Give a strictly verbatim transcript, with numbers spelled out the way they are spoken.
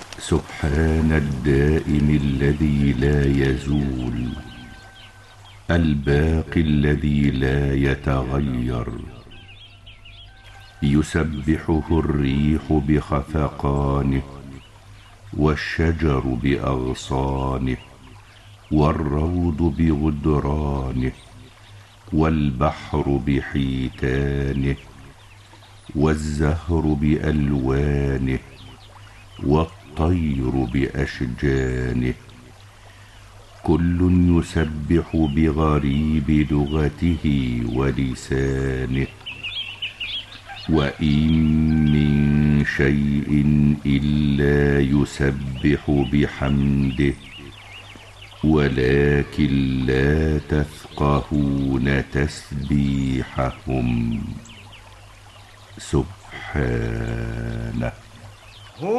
سبحان الدائم الذي لا يزول، الباقي الذي لا يتغير. يسبحه الريح بخفقانه، والشجر بأغصانه، والروض بغدرانه، والبحر بحيتانه، والزهر بألوانه، والطير بأشجانه. كل يسبح بغريب لغته ولسانه. وإن من شيء إلا يسبح بحمده، ولكن لا تفقهون تسبيحهم. سبحانه.